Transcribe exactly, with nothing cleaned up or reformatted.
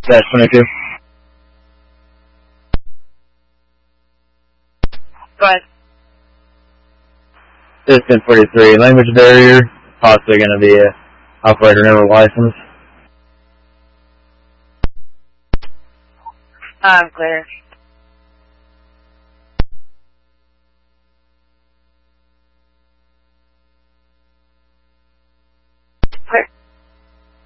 Dash twenty-two. Go ahead. Citizen forty-three. Language barrier. Possibly going to be a operator never license. I'm clear.